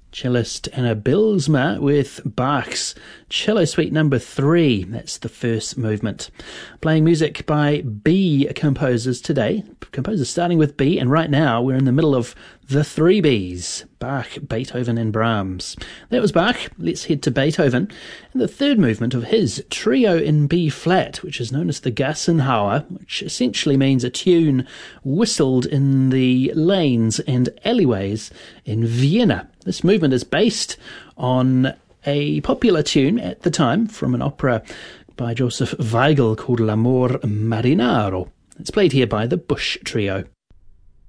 Cellist Anna Bylsma with Bach's Cello Suite Number 3. That's the first movement. Playing music by B composers today. Composers starting with B, and right now we're in the middle of the 3 Bs. Bach, Beethoven and Brahms. That was Bach. Let's head to Beethoven and the third movement of his Trio in B-flat, which is known as the Gassenhauer, which essentially means a tune whistled in the lanes and alleyways in Vienna. This movement is based on a popular tune at the time from an opera by Joseph Weigl called L'Amor Marinaro. It's played here by the Bush Trio.